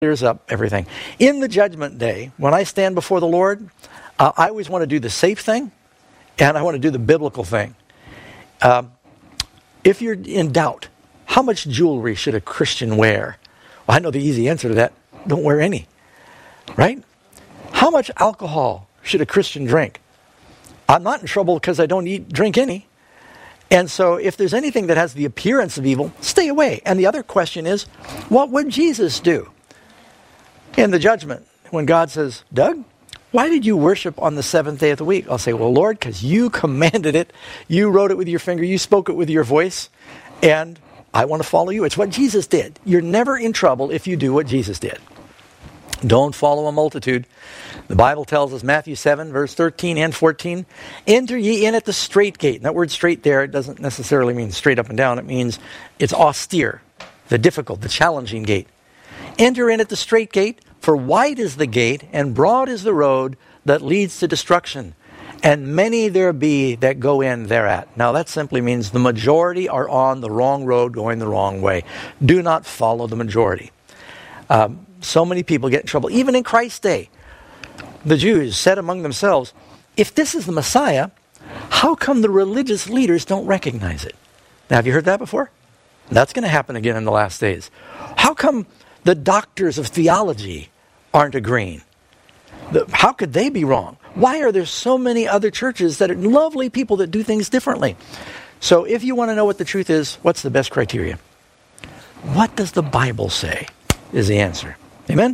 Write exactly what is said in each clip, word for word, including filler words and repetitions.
clears up everything. In the judgment day, when I stand before the Lord, uh, I always want to do the safe thing, and I want to do the biblical thing. Um, if you're in doubt, how much jewelry should a Christian wear? Well, I know the easy answer to that. Don't wear any. Right? How much alcohol should a Christian drink? I'm not in trouble because I don't eat, drink any. And so if there's anything that has the appearance of evil, stay away. And the other question is, what would Jesus do in the judgment when God says, Doug, why did you worship on the seventh day of the week? I'll say, well, Lord, because you commanded it. You wrote it with your finger. You spoke it with your voice. And I want to follow you. It's what Jesus did. You're never in trouble if you do what Jesus did. Don't follow a multitude. The Bible tells us, Matthew seven, verse thirteen and fourteen, enter ye in at the straight gate. And that word straight there, it doesn't necessarily mean straight up and down. It means it's austere, the difficult, the challenging gate. Enter in at the straight gate, for wide is the gate, and broad is the road that leads to destruction. And many there be that go in thereat. Now that simply means the majority are on the wrong road, going the wrong way. Do not follow the majority. Um, so many people get in trouble. Even in Christ's day, the Jews said among themselves, if this is the Messiah, how come the religious leaders don't recognize it? Now, have you heard that before? That's going to happen again in the last days. How come the doctors of theology aren't agreeing? The, how could they be wrong? Why are there so many other churches that are lovely people that do things differently? So if you want to know what the truth is, what's the best criteria? What does the Bible say is the answer. Amen?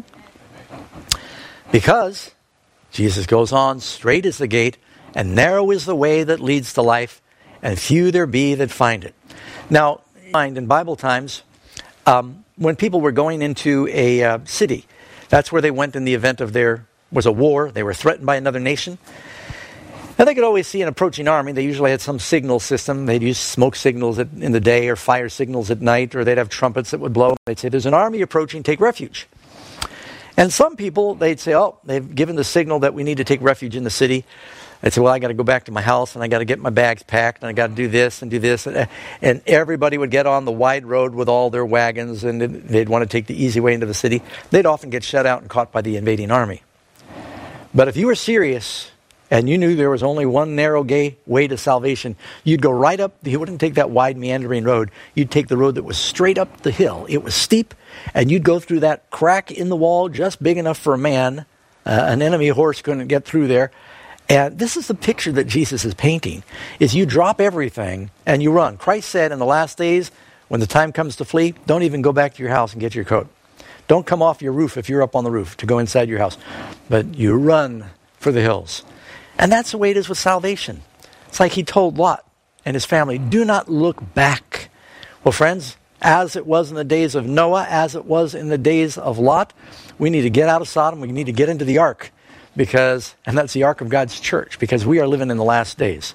Because Jesus goes on, straight is the gate, and narrow is the way that leads to life, and few there be that find it. Now, in Bible times, um, when people were going into a uh, city, that's where they went in the event of there was a war. They were threatened by another nation. And they could always see an approaching army. They usually had some signal system. They'd use smoke signals at, in the day or fire signals at night, or they'd have trumpets that would blow. They'd say, there's an army approaching, take refuge. And some people, they'd say, oh, they've given the signal that we need to take refuge in the city. They'd say, well, I got to go back to my house, and I got to get my bags packed, and I got to do this and do this. And everybody would get on the wide road with all their wagons, and they'd want to take the easy way into the city. They'd often get shut out and caught by the invading army. But if you were serious, and you knew there was only one narrow gay way to salvation, you'd go right up. You wouldn't take that wide meandering road. You'd take the road that was straight up the hill. It was steep, and you'd go through that crack in the wall just big enough for a man. Uh, an enemy horse couldn't get through there. And this is the picture that Jesus is painting, is you drop everything and you run. Christ said in the last days, when the time comes to flee, don't even go back to your house and get your coat. Don't come off your roof if you're up on the roof to go inside your house. But you run for the hills. And that's the way it is with salvation. It's like he told Lot and his family, do not look back. Well, friends, as it was in the days of Noah, as it was in the days of Lot, we need to get out of Sodom. We need to get into the ark. Because, and that's the ark of God's church, because we are living in the last days.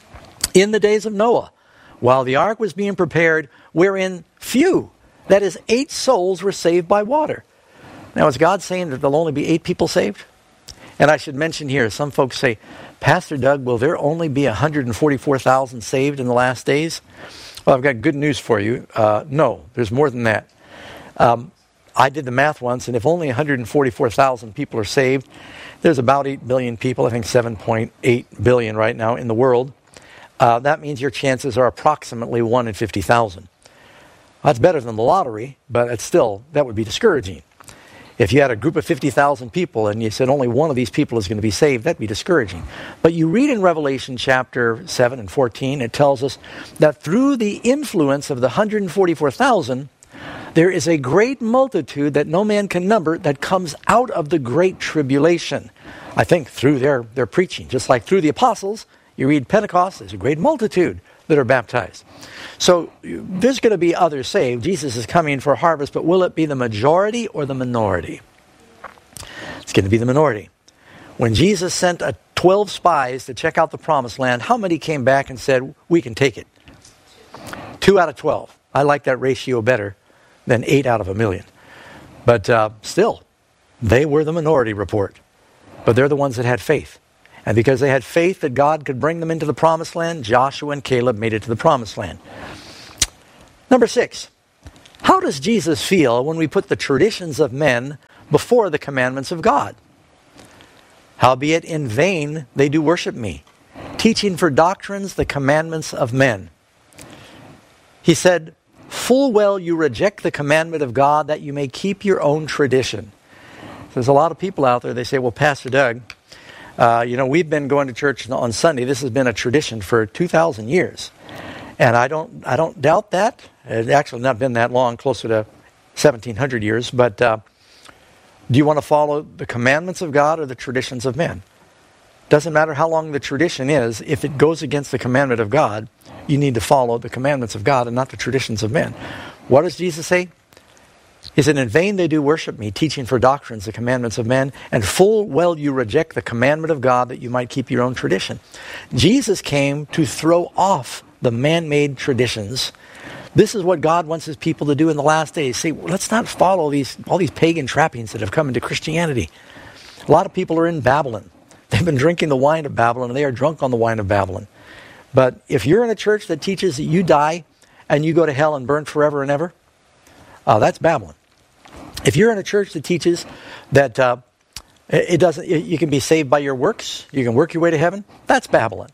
In the days of Noah, while the ark was being prepared, wherein few, that is, eight souls were saved by water. Now, is God saying that there'll only be eight people saved? And I should mention here, some folks say, Pastor Doug, will there only be one hundred forty-four thousand saved in the last days? Well, I've got good news for you. Uh, no, there's more than that. Um, I did the math once, and if only one hundred forty-four thousand people are saved, there's about eight billion people, I think seven point eight billion right now in the world. Uh, that means your chances are approximately one in fifty thousand. That's better than the lottery, but it's still, that would be discouraging. If you had a group of fifty thousand people and you said only one of these people is going to be saved, that'd be discouraging. But you read in Revelation chapter seven and fourteen, it tells us that through the influence of the one hundred forty-four thousand, there is a great multitude that no man can number that comes out of the great tribulation. I think through their, their preaching, just like through the apostles, you read Pentecost, there's a great multitude that are baptized. So there's going to be others saved. Jesus is coming for a harvest, but will it be the majority or the minority? It's going to be the minority. When Jesus sent a twelve spies to check out the promised land, how many came back and said, we can take it? Two out of twelve. I like that ratio better than eight out of a million. But uh, still, they were the minority report. But they're the ones that had faith. And because they had faith that God could bring them into the promised land, Joshua and Caleb made it to the promised land. Number six, How does Jesus feel when we put the traditions of men before the commandments of God? Howbeit in vain they do worship me, teaching for doctrines the commandments of men. He said, full well you reject the commandment of God that you may keep your own tradition. There's a lot of people out there, they say, well, Pastor Doug, uh, you know, we've been going to church on Sunday. This has been a tradition for two thousand years. And I don't I don't doubt that. It's actually not been that long, closer to seventeen hundred years. But uh, do you want to follow the commandments of God or the traditions of men? Doesn't matter how long the tradition is. If it goes against the commandment of God, you need to follow the commandments of God and not the traditions of men. What does Jesus say? He said, in vain they do worship me, teaching for doctrines the commandments of men, and full well you reject the commandment of God that you might keep your own tradition. Jesus came to throw off the man-made traditions. This is what God wants his people to do in the last days. Say, well, let's not follow these all these pagan trappings that have come into Christianity. A lot of people are in Babylon. They've been drinking the wine of Babylon, and they are drunk on the wine of Babylon. But if you're in a church that teaches that you die and you go to hell and burn forever and ever, uh, that's Babylon. If you're in a church that teaches that uh, it doesn't, you can be saved by your works, you can work your way to heaven, that's Babylon.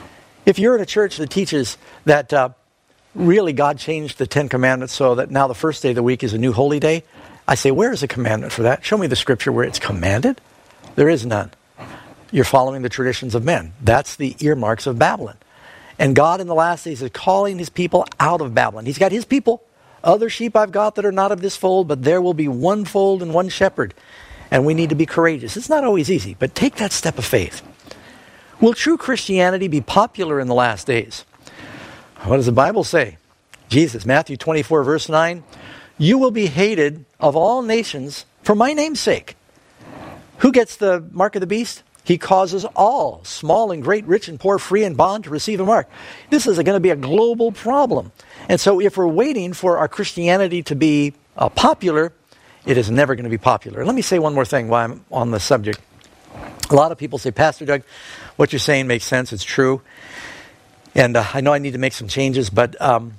If you're in a church that teaches that uh, really God changed the Ten Commandments so that now the first day of the week is a new holy day, I say, where is the commandment for that? Show me the scripture where it's commanded. There is none. You're following the traditions of men. That's the earmarks of Babylon. And God in the last days is calling his people out of Babylon. He's got his people. Other sheep I've got that are not of this fold, but there will be one fold and one shepherd. And we need to be courageous. It's not always easy, but take that step of faith. Will true Christianity be popular in the last days? What does the Bible say? Jesus, Matthew twenty-four, verse nine, you will be hated of all nations for my name's sake. Who gets the mark of the beast? He causes all, small and great, rich and poor, free and bond, to receive a mark. This is going to be a global problem. And so if we're waiting for our Christianity to be uh, popular, it is never going to be popular. Let me say one more thing while I'm on the subject. A lot of people say, Pastor Doug, what you're saying makes sense. It's true. And uh, I know I need to make some changes, but um,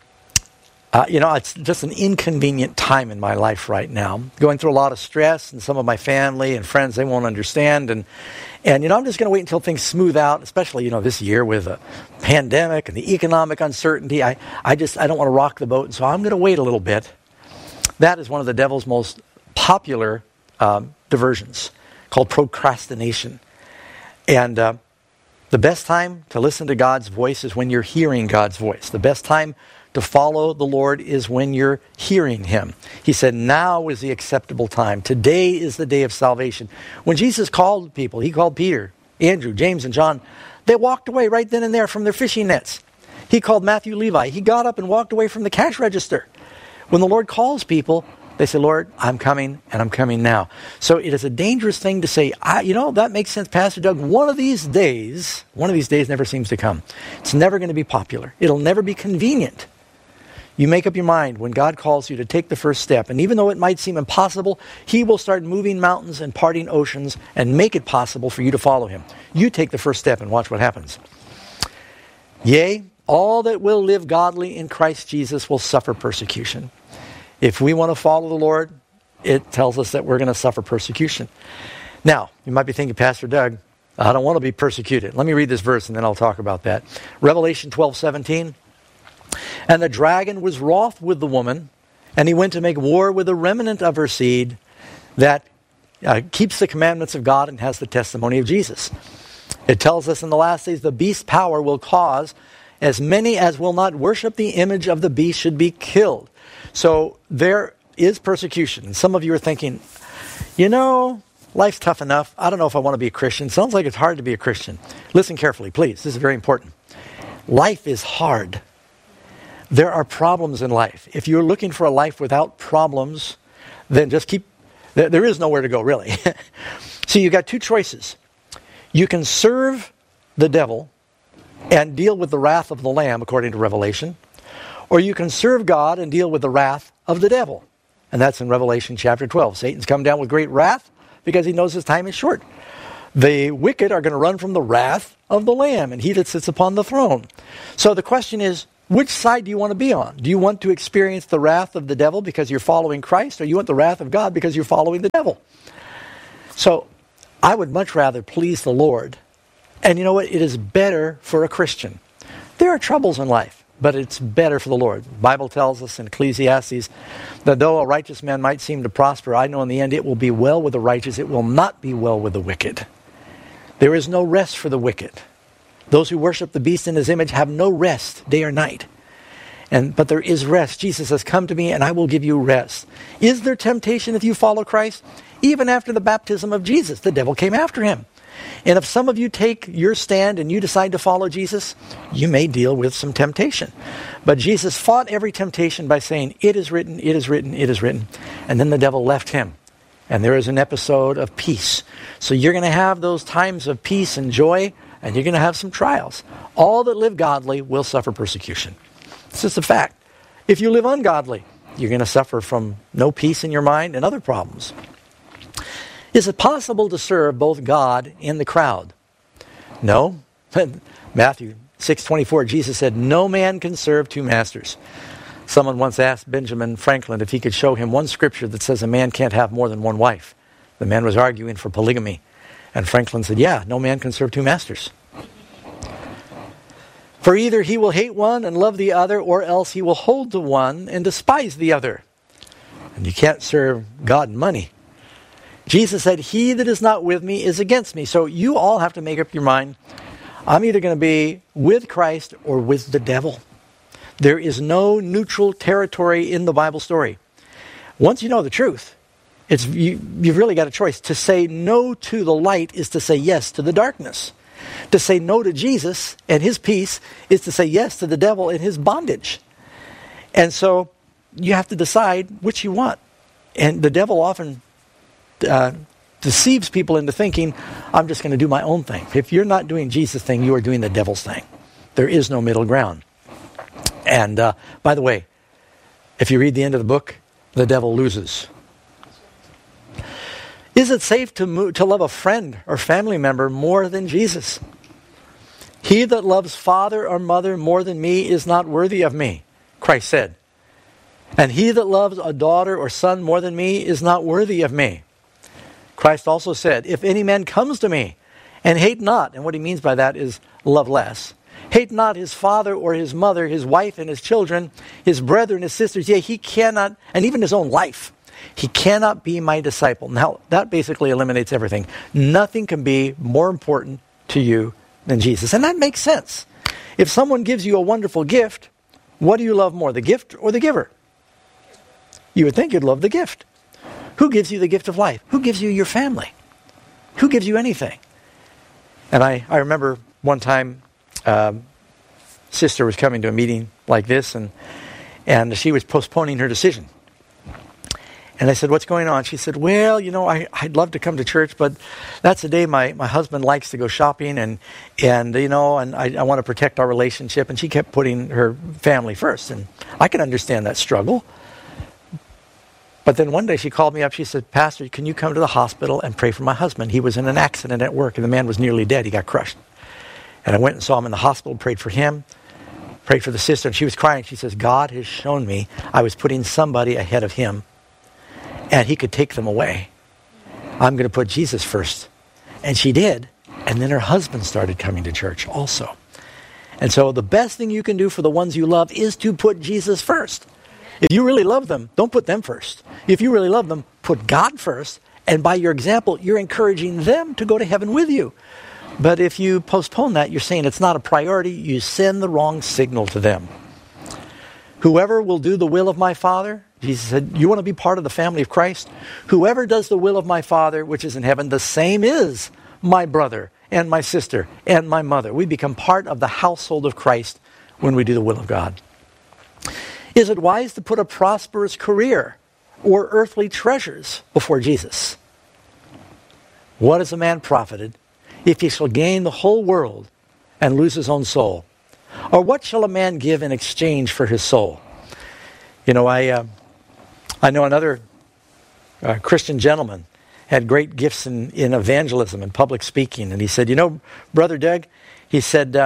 uh, you know, it's just an inconvenient time in my life right now. Going through a lot of stress, and some of my family and friends, they won't understand. And, and you know, I'm just going to wait until things smooth out, especially, you know, this year with a pandemic and the economic uncertainty. I, I just, I don't want to rock the boat, and so I'm going to wait a little bit. That is one of the devil's most popular um, diversions, called procrastination. And uh, the best time to listen to God's voice is when you're hearing God's voice. The best time to follow the Lord is when you're hearing him. He said, now is the acceptable time. Today is the day of salvation. When Jesus called people, he called Peter, Andrew, James, and John. They walked away right then and there from their fishing nets. He called Matthew, Levi. He got up and walked away from the cash register. When the Lord calls people, they say, Lord, I'm coming, and I'm coming now. So it is a dangerous thing to say, I, you know, that makes sense, Pastor Doug. One of these days, one of these days never seems to come. It's never going to be popular. It'll never be convenient. You make up your mind when God calls you to take the first step. And even though it might seem impossible, he will start moving mountains and parting oceans and make it possible for you to follow him. You take the first step and watch what happens. Yea, all that will live godly in Christ Jesus will suffer persecution. If we want to follow the Lord, it tells us that we're going to suffer persecution. Now, you might be thinking, Pastor Doug, I don't want to be persecuted. Let me read this verse and then I'll talk about that. Revelation twelve seventeen. And the dragon was wroth with the woman, and he went to make war with the remnant of her seed that uh, keeps the commandments of God and has the testimony of Jesus. It tells us in the last days the beast's power will cause as many as will not worship the image of the beast should be killed. So there is persecution. And some of you are thinking, you know, life's tough enough. I don't know if I want to be a Christian. Sounds like it's hard to be a Christian. Listen carefully, please. This is very important. Life is hard. There are problems in life. If you're looking for a life without problems, then just keep, there, there is nowhere to go, really. So you've got two choices. You can serve the devil and deal with the wrath of the Lamb, according to Revelation, or you can serve God and deal with the wrath of the devil. And that's in Revelation chapter twelve. Satan's come down with great wrath because he knows his time is short. The wicked are going to run from the wrath of the Lamb and he that sits upon the throne. So the question is, Which side do you want to be on? Do you want to experience the wrath of the devil because you're following Christ, or you want the wrath of God because you're following the devil? So I would much rather please the Lord. And you know what? It is better for a Christian. There are troubles in life, but it's better for the Lord. The Bible tells us in Ecclesiastes that though a righteous man might seem to prosper, I know in the end it will be well with the righteous. It will not be well with the wicked. There is no rest for the wicked. Those who worship the beast in his image have no rest day or night. And but there is rest. Jesus says, come to me and I will give you rest. Is there temptation if you follow Christ? Even after the baptism of Jesus, the devil came after him. And if some of you take your stand and you decide to follow Jesus, you may deal with some temptation. But Jesus fought every temptation by saying, it is written, it is written, it is written. And then the devil left him. And there is an episode of peace. So you're going to have those times of peace and joy, and you're going to have some trials. All that live godly will suffer persecution. It's just a fact. If you live ungodly, you're going to suffer from no peace in your mind and other problems. Is it possible to serve both God and the crowd? No. Matthew six twenty-four, Jesus said, no man can serve two masters. Someone once asked Benjamin Franklin if he could show him one scripture that says a man can't have more than one wife. The man was arguing for polygamy. And Franklin said, yeah, no man can serve two masters. For either he will hate one and love the other, or else he will hold to one and despise the other. And you can't serve God and money. Jesus said, he that is not with me is against me. So you all have to make up your mind. I'm either going to be with Christ or with the devil. There is no neutral territory in the Bible story. Once you know the truth, it's you, you've really got a choice. To say no to the light is to say yes to the darkness. To say no to Jesus and his peace is to say yes to the devil and his bondage. And so you have to decide which you want. And the devil often uh, deceives people into thinking, I'm just going to do my own thing. If you're not doing Jesus' thing, you are doing the devil's thing. There is no middle ground. And uh, by the way, if you read the end of the book, the devil loses. Is it safe to move, to love a friend or family member more than Jesus? He that loves father or mother more than me is not worthy of me, Christ said. And he that loves a daughter or son more than me is not worthy of me. Christ also said, if any man comes to me and hate not, and what he means by that is love less, hate not his father or his mother, his wife and his children, his brethren, his sisters, yea, he cannot, and even his own life, he cannot be my disciple. Now, that basically eliminates everything. Nothing can be more important to you than Jesus. And that makes sense. If someone gives you a wonderful gift, what do you love more, the gift or the giver? You would think you'd love the gift. Who gives you the gift of life? Who gives you your family? Who gives you anything? And I, I remember one time, um, sister was coming to a meeting like this, and and she was postponing her decision. And I said, what's going on? She said, well, you know, I, I'd love to come to church, but that's the day my, my husband likes to go shopping, and, and you know, and I, I want to protect our relationship. And she kept putting her family first. And I can understand that struggle. But then one day she called me up. She said, Pastor, can you come to the hospital and pray for my husband? He was in an accident at work, and the man was nearly dead. He got crushed. And I went and saw him in the hospital, prayed for him, prayed for the sister. And she was crying. She says, God has shown me I was putting somebody ahead of him, and he could take them away. I'm going to put Jesus first. And she did. And then her husband started coming to church also. And so the best thing you can do for the ones you love is to put Jesus first. If you really love them, don't put them first. If you really love them, put God first. And by your example, you're encouraging them to go to heaven with you. But if you postpone that, you're saying it's not a priority. You send the wrong signal to them. Whoever will do the will of my Father, Jesus said, you want to be part of the family of Christ? Whoever does the will of my Father, which is in heaven, the same is my brother and my sister and my mother. We become part of the household of Christ when we do the will of God. Is it wise to put a prosperous career or earthly treasures before Jesus? What is a man profited if he shall gain the whole world and lose his own soul? Or what shall a man give in exchange for his soul? You know, I uh, I know another uh, Christian gentleman had great gifts in, in evangelism and public speaking. And he said, you know, Brother Doug, he said, uh,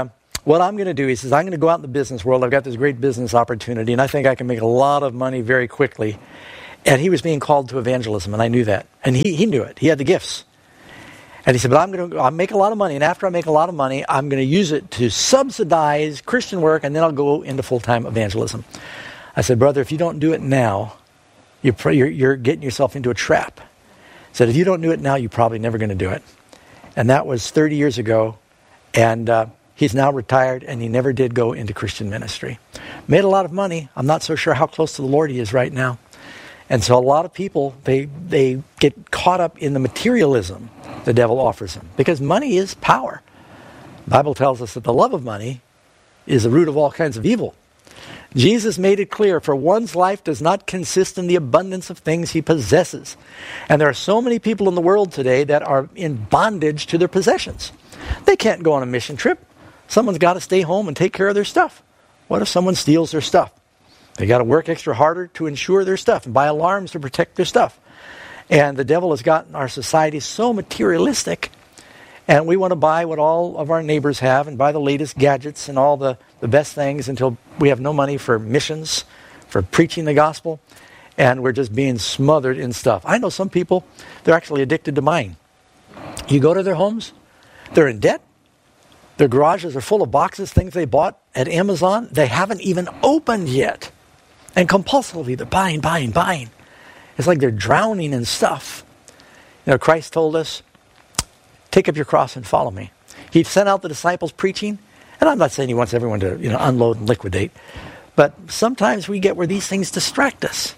what I'm going to do, he says, I'm going to go out in the business world. I've got this great business opportunity, and I think I can make a lot of money very quickly. And he was being called to evangelism, and I knew that. And he, he knew it. He had the gifts. And he said, but I'm going to I'll make a lot of money, and after I make a lot of money, I'm going to use it to subsidize Christian work, and then I'll go into full-time evangelism. I said, brother, if you don't do it now, you're, you're, you're getting yourself into a trap. I said, if you don't do it now, you're probably never going to do it. And that was thirty years ago, and uh, he's now retired, and he never did go into Christian ministry. Made a lot of money. I'm not so sure how close to the Lord he is right now. And so a lot of people, they they get caught up in the materialism the devil offers them, because money is power. The Bible tells us that the love of money is the root of all kinds of evil. Jesus made it clear, for one's life does not consist in the abundance of things he possesses. And there are so many people in the world today that are in bondage to their possessions. They can't go on a mission trip. Someone's got to stay home and take care of their stuff. What if someone steals their stuff? They got to work extra harder to insure their stuff and buy alarms to protect their stuff. And the devil has gotten our society so materialistic, and we want to buy what all of our neighbors have and buy the latest gadgets and all the, the best things until we have no money for missions, for preaching the gospel, and we're just being smothered in stuff. I know some people, they're actually addicted to buying. You go to their homes, they're in debt. Their garages are full of boxes, things they bought at Amazon, they haven't even opened yet. And compulsively, they're buying, buying, buying. It's like they're drowning in stuff. You know, Christ told us, take up your cross and follow me. He sent out the disciples preaching, and I'm not saying he wants everyone to, you know, unload and liquidate, but sometimes we get where these things distract us.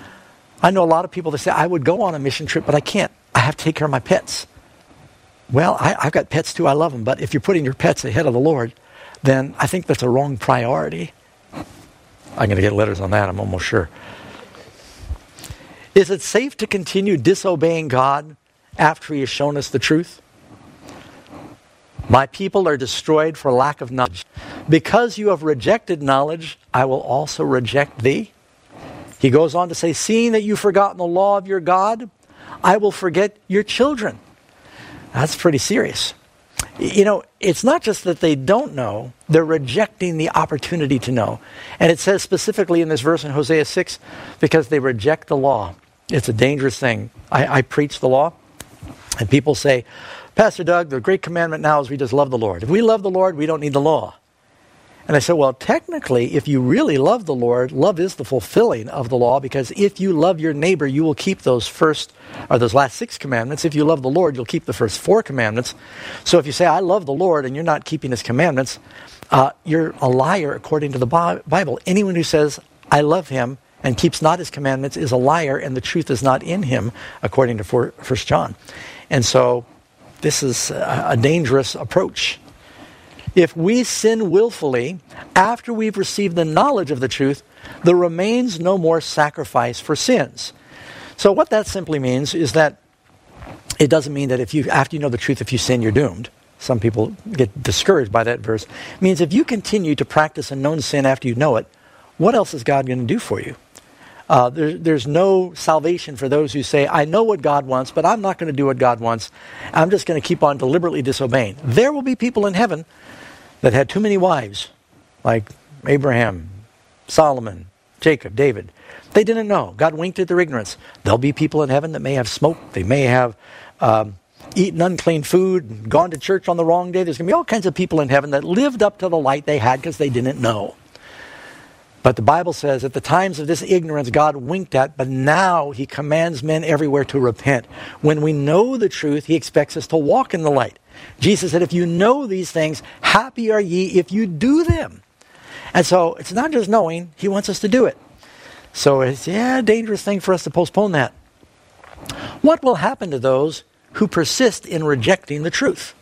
I know a lot of people that say, I would go on a mission trip, but I can't. I have to take care of my pets. Well, I, I've got pets too, I love them, but if you're putting your pets ahead of the Lord, then I think that's a wrong priority. I'm going to get letters on that, I'm almost sure. Is it safe to continue disobeying God after he has shown us the truth? My people are destroyed for lack of knowledge. Because you have rejected knowledge, I will also reject thee. He goes on to say, seeing that you've forgotten the law of your God, I will forget your children. That's pretty serious. You know, it's not just that they don't know, they're rejecting the opportunity to know. And it says specifically in this verse in Hosea six, because they reject the law. It's a dangerous thing. I, I preach the law, and people say, Pastor Doug, the great commandment now is we just love the Lord. If we love the Lord, we don't need the law. And I said, well, technically, if you really love the Lord, love is the fulfilling of the law, because if you love your neighbor, you will keep those first, or those last six commandments. If you love the Lord, you'll keep the first four commandments. So if you say, I love the Lord, and you're not keeping his commandments, uh, you're a liar according to the Bible. Anyone who says, I love him, and keeps not his commandments is a liar, and the truth is not in him, according to First John. And so this is a dangerous approach. If we sin willfully after we've received the knowledge of the truth, there remains no more sacrifice for sins. So what that simply means is that it doesn't mean that if you, after you know the truth, if you sin, you're doomed. Some people get discouraged by that verse. It means if you continue to practice a known sin after you know it, what else is God going to do for you? Uh, there, there's no salvation for those who say, I know what God wants, but I'm not going to do what God wants. I'm just going to keep on deliberately disobeying. There will be people in heaven that had too many wives, like Abraham, Solomon, Jacob, David. They didn't know. God winked at their ignorance. There'll be people in heaven that may have smoked. They may have um, eaten unclean food, gone to church on the wrong day. There's going to be all kinds of people in heaven that lived up to the light they had because they didn't know. But the Bible says at the times of this ignorance, God winked at, but now he commands men everywhere to repent. When we know the truth, he expects us to walk in the light. Jesus said, if you know these things, happy are ye if you do them. And so it's not just knowing, he wants us to do it. So it's yeah, a dangerous thing for us to postpone that. What will happen to those who persist in rejecting the truth?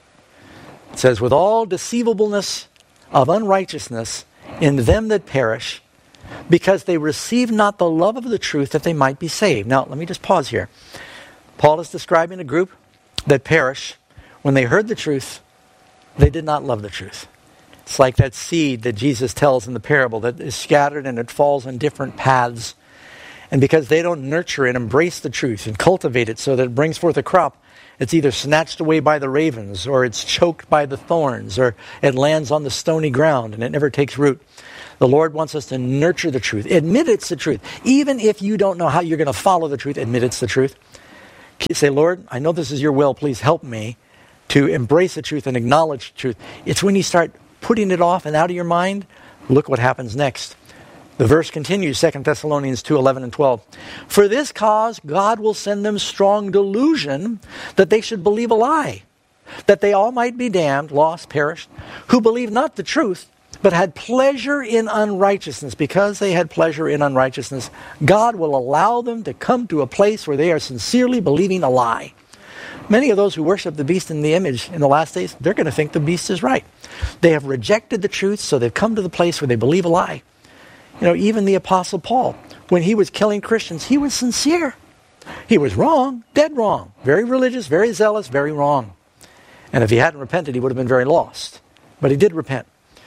It says, with all deceivableness of unrighteousness in them that perish, because they receive not the love of the truth that they might be saved. Now, let me just pause here. Paul is describing a group that perish. When they heard the truth, they did not love the truth. It's like that seed that Jesus tells in the parable that is scattered and it falls on different paths. And because they don't nurture and embrace the truth and cultivate it so that it brings forth a crop, it's either snatched away by the ravens, or it's choked by the thorns, or it lands on the stony ground and it never takes root. The Lord wants us to nurture the truth. Admit it's the truth. Even if you don't know how you're going to follow the truth, admit it's the truth. You say, Lord, I know this is your will. Please help me to embrace the truth and acknowledge the truth. It's when you start putting it off and out of your mind, look what happens next. The verse continues, Second Thessalonians two, eleven and twelve. For this cause God will send them strong delusion that they should believe a lie, that they all might be damned, lost, perished, who believe not the truth, but had pleasure in unrighteousness. Because they had pleasure in unrighteousness, God will allow them to come to a place where they are sincerely believing a lie. Many of those who worship the beast in the image in the last days, they're going to think the beast is right. They have rejected the truth, so they've come to the place where they believe a lie. You know, even the Apostle Paul, when he was killing Christians, he was sincere. He was wrong, dead wrong. Very religious, very zealous, very wrong. And if he hadn't repented, he would have been very lost. But he did repent.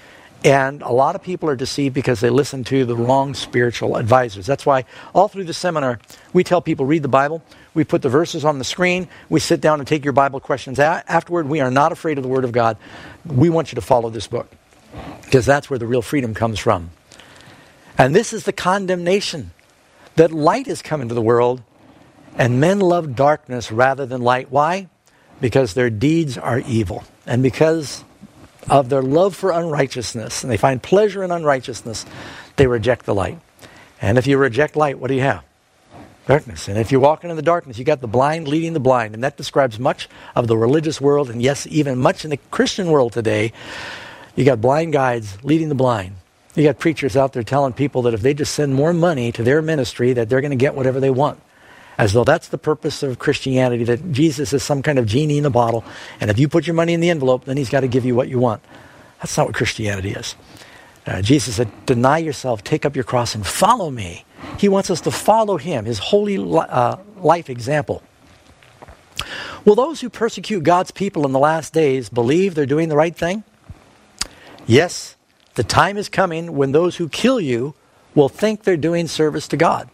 And a lot of people are deceived because they listen to the wrong spiritual advisors. That's why all through the seminar, we tell people, read the Bible. We put the verses on the screen. We sit down and take your Bible questions a- afterward. We are not afraid of the Word of God. We want you to follow this book, because that's where the real freedom comes from. And this is the condemnation, that light has come into the world, and men love darkness rather than light. Why? Because their deeds are evil. And because of their love for unrighteousness, and they find pleasure in unrighteousness, they reject the light. And if you reject light, what do you have? Darkness. And if you're walking in the darkness, you got the blind leading the blind. And that describes much of the religious world, and yes, even much in the Christian world today. You got blind guides leading the blind. You got preachers out there telling people that if they just send more money to their ministry, that they're going to get whatever they want. As though that's the purpose of Christianity, that Jesus is some kind of genie in a bottle, and if you put your money in the envelope, then he's got to give you what you want. That's not what Christianity is. Uh, Jesus said, deny yourself, take up your cross, and follow me. He wants us to follow him, his holy uh, life example. Will those who persecute God's people in the last days believe they're doing the right thing? Yes. The time is coming when those who kill you will think they're doing service to God.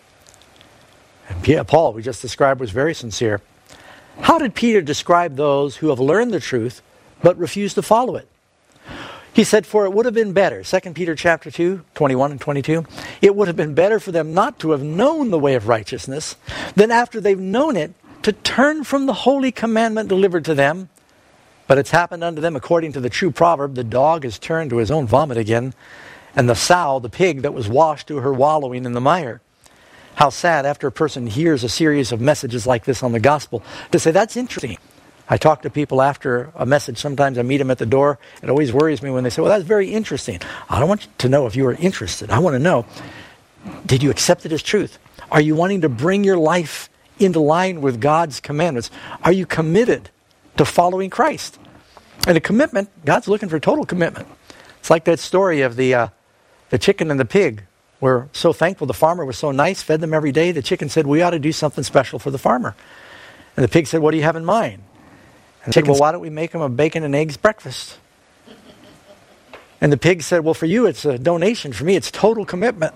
And Paul, we just described, was very sincere. How did Peter describe those who have learned the truth but refuse to follow it? He said, for it would have been better, Second Peter chapter two, twenty-one and twenty-two, it would have been better for them not to have known the way of righteousness than after they've known it to turn from the holy commandment delivered to them. But it's happened unto them according to the true proverb, the dog is turned to his own vomit again, and the sow, the pig that was washed to her wallowing in the mire. How sad after a person hears a series of messages like this on the gospel to say, that's interesting. I talk to people after a message. Sometimes I meet them at the door. It always worries me when they say, well, that's very interesting. I don't want to know if you are interested. I want to know, did you accept it as truth? Are you wanting to bring your life into line with God's commandments? Are you committed to following Christ? And a commitment, God's looking for total commitment. It's like that story of the uh, the chicken and the pig. We're so thankful the farmer was so nice, fed them every day. The chicken said, we ought to do something special for the farmer. And the pig said, what do you have in mind? And the chicken said, well, why don't we make him a bacon and eggs breakfast? And the pig said, well, for you it's a donation. For me it's total commitment.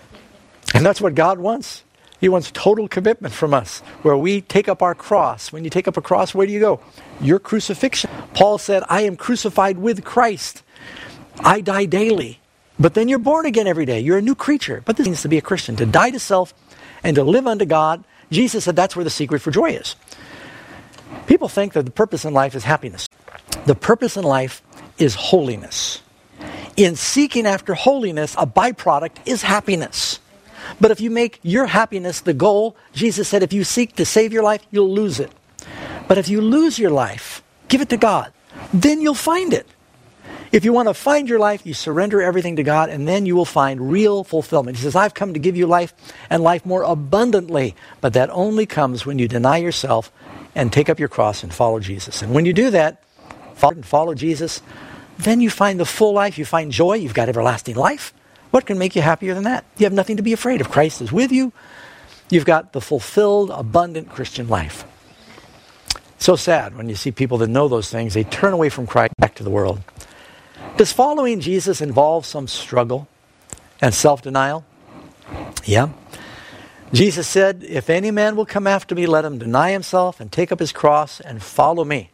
And that's what God wants. He wants total commitment from us, where we take up our cross. When you take up a cross, where do you go? Your crucifixion. Paul said, I am crucified with Christ. I die daily. But then you're born again every day. You're a new creature. But this means to be a Christian, to die to self and to live unto God. Jesus said that's where the secret for joy is. People think that the purpose in life is happiness. The purpose in life is holiness. In seeking after holiness, a byproduct is happiness. But if you make your happiness the goal, Jesus said if you seek to save your life, you'll lose it. But if you lose your life, give it to God. Then you'll find it. If you want to find your life, you surrender everything to God, and then you will find real fulfillment. He says, I've come to give you life, and life more abundantly. But that only comes when you deny yourself and take up your cross and follow Jesus. And when you do that, follow, and follow Jesus, then you find the full life. You find joy. You've got everlasting life. What can make you happier than that? You have nothing to be afraid of. Christ is with you. You've got the fulfilled, abundant Christian life. So sad when you see people that know those things, they turn away from Christ back to the world. Does following Jesus involve some struggle and self-denial? Yeah. Jesus said, if any man will come after me, let him deny himself and take up his cross and follow me.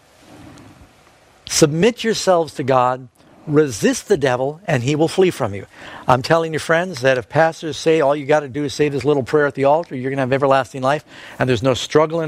Submit yourselves to God, resist the devil, and he will flee from you. I'm telling you, friends, that if pastors say all you got to do is say this little prayer at the altar, you're going to have everlasting life, and there's no struggle in